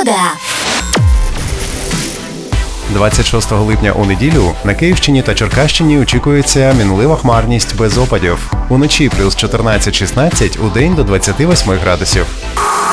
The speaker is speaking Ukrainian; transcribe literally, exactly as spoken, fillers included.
Погода. двадцять шостого липня у неділю на Київщині та Черкащині очікується мінлива хмарність без опадів. Уночі плюс чотирнадцять шістнадцять, удень до двадцяти восьми градусів.